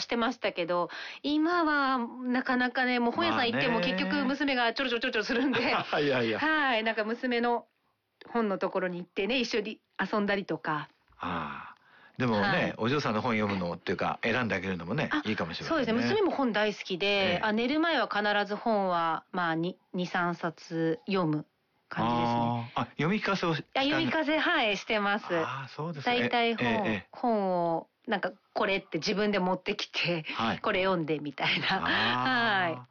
してましたけど、今はなかなかね、もう本屋さん行っても結局娘がちょろちょろちょろちょろするんで、 いやいや、 はい、なんか娘の本のところに行ってね、一緒に遊んだりとか。 でもね、 はい、 お嬢さんの本読むのっていうか選んであげるのもね、いいかもしれないね。 そうですね、娘も本大好きで、寝る前は必ず本はまあ2、3冊読む感じですね。 読み聞かせを読み聞かせ、はい、してます。 そうですね。 大体本をなんかこれって自分で持ってきて、これ読んでみたいな。はい。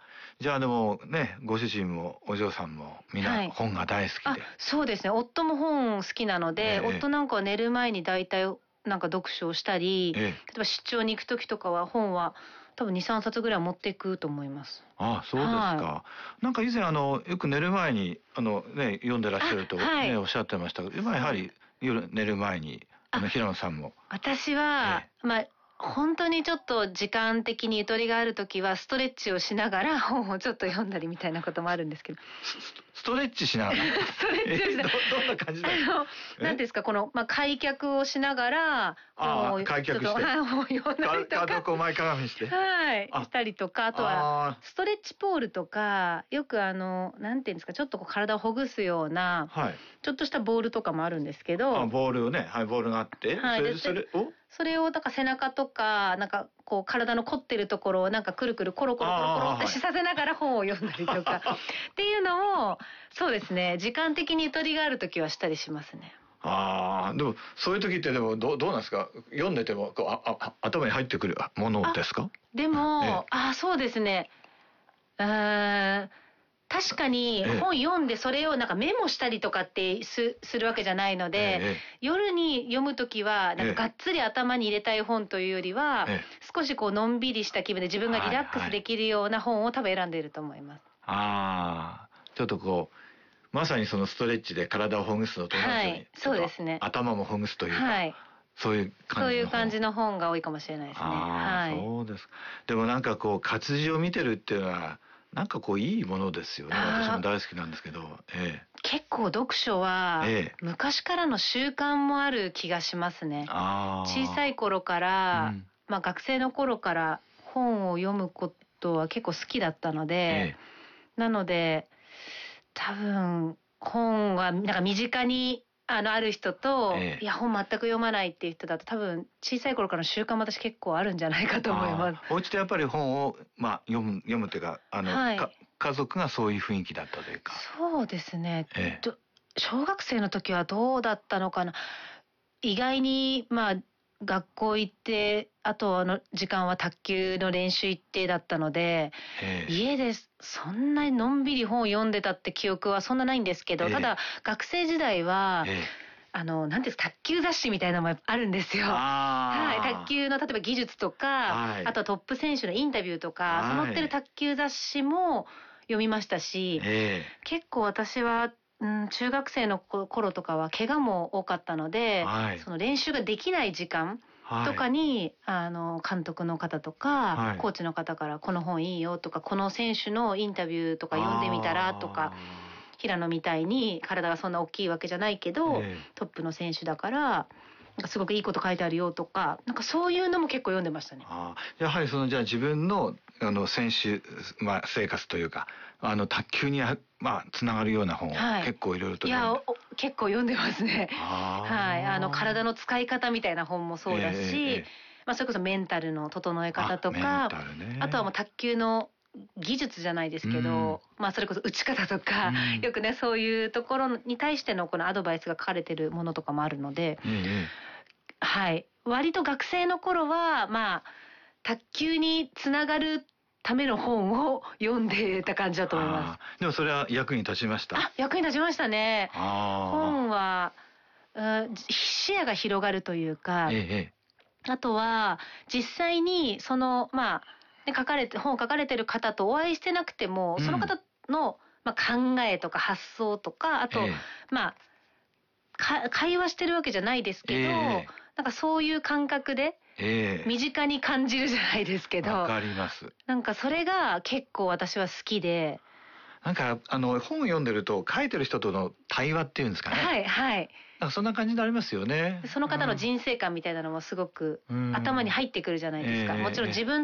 じゃあでもね、ご主人もお嬢さんもみんな本が大好きで。 そうですね。夫も本好きなので、夫なんかは寝る前に大体なんか読書をしたり、例えば出張に行く時とかは本は多分2、3冊ぐらい持っていくと思います。 そうですか。なんか以前よく寝る前にね、読んでらっしゃるとね、おっしゃってましたけど、今やはり夜寝る前に平野さんも。 私は、本当にちょっと時間的にゆとりがあるときはストレッチをしながら本をちょっと読んだりみたいなこともあるんですけど。 ストレッチしながらストレッチをしながらどんな感じですか？ なんですか、この、開脚をしながら、 開脚して。 本を読んだりとか。 体を前かがみして。 はい。したりとか、あとは、ストレッチポールとか、よくなんていうんですか、ちょっと体をほぐすような、ちょっとしたボールとかもあるんですけど。 ボールをね、ボールがあって、 それを、だから背中とか、なんかこう体の凝ってるところをなんかくるくるコロコロコロコロってさせながら本を読んだりとかっていうのを、そうですね、時間的にゆとりがあるときはしたりしますね。 でもそういう時ってでもどうなんですか？読んでても頭に入ってくるものですか？ でも、そうですね。確かに本読んでそれをなんかメモしたりとかってするわけじゃないので、夜に読むときはなんかがっつり頭に入れたい本というよりは、少しこうのんびりした気分で自分がリラックスできるような本を多分選んでいると思います。 ちょっとこうまさにそのストレッチで体をほぐすのと同じように、 そうですね、 頭もほぐすというか、そういう感じの本が多いかもしれないですね。 そうです。でもなんかこう活字を見てるっていうのはなんかこういいものですよね。私も大好きなんですけど。 結構読書は昔からの習慣もある気がしますね。小さい頃から、学生の頃から本を読むことは結構好きだったので、なので多分本はなんか身近にある人と、いや本全く読まないっていう人だと多分小さい頃からの習慣も私結構あるんじゃないかと思います。 お家でやっぱり本を読むというか家族がそういう雰囲気だったというか。 そうですね。小学生の時はどうだったのかな。意外に学校行ってあとの時間は卓球の練習行ってだったので、家でそんなにのんびり本を読んでたって記憶はそんなないんですけど、ただ学生時代は、なんですか、卓球雑誌みたいなのもあるんですよ。卓球の例えば技術とか、あとはトップ選手のインタビューとか、そのってる卓球雑誌も読みましたし、結構私は中学生の頃とかは怪我も多かったので、その練習ができない時間とかに、監督の方とか、コーチの方からこの本いいよとか、この選手のインタビューとか読んでみたらとか、平野みたいに体がそんな大きいわけじゃないけど、トップの選手だからすごくいいこと書いてあるよとか、なんかそういうのも結構読んでましたね。 やはりじゃあ自分の選手、生活というか卓球につながるような本を結構いろいろと読んで、 結構読んでますね。体の使い方みたいな本もそうだし、それこそメンタルの整え方とか、あとはもう卓球の技術じゃないですけど、それこそ打ち方とか、よくねそういうところに対してのこのアドバイスが書かれてるものとかもあるので、割と学生の頃は卓球につながるための本を読んでた感じだと思います。 でもそれは役に立ちました？ 役に立ちましたね。本は視野が広がるというか、あとは実際にその本を書かれてる方とお会いしてなくても、その方の考えとか発想とか、あと会話してるわけじゃないですけど、なんかそういう感覚で身近に感じるじゃないですけど、 わかります。 なんかそれが結構私は好きで、 なんか本を読んでると書いてる人との対話っていうんですかね。なんかそんな感じになりますよね。 その方の人生観みたいなのもすごく頭に入ってくるじゃないですか。もちろん自分